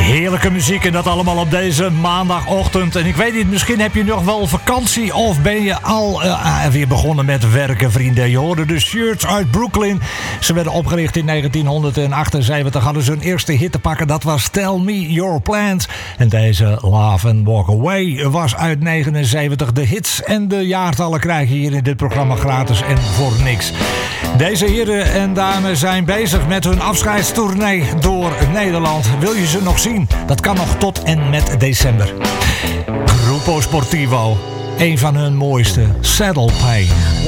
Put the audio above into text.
Heerlijke muziek en dat allemaal op deze maandagochtend. En ik weet niet, misschien heb je nog wel vakantie of ben je al weer begonnen met werken, vrienden. Je hoorde de Shirts uit Brooklyn. Ze werden opgericht in 1978. Hadden ze hun eerste hit te pakken. Dat was Tell Me Your Plans. En deze Love and Walk Away was uit 79. De hits en de jaartallen krijg je hier in dit programma gratis en voor niks. Deze heren en dames zijn bezig met hun afscheidstournee door Nederland. Wil je ze nog zien? Dat kan nog tot en met december. Grupo Sportivo, een van hun mooiste, Saddle Pain.